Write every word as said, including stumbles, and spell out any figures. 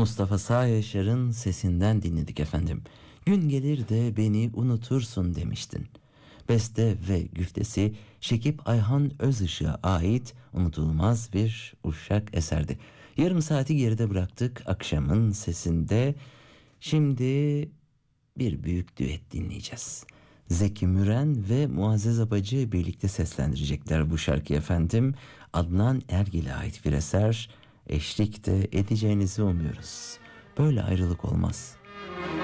Mustafa Sağ Yaşar'ın sesinden dinledik efendim. Gün gelir de beni unutursun demiştin. Beste ve güftesi Şekip Ayhan Özışık'a ait unutulmaz bir Uşak eserdi. Yarım saati geride bıraktık akşamın sesinde. Şimdi bir büyük düet dinleyeceğiz. Zeki Müren ve Muazzez Abacı birlikte seslendirecekler bu şarkıyı efendim. Adnan Ergil'e ait bir eser. Eşlik de edeceğinizi umuyoruz. Böyle ayrılık olmaz.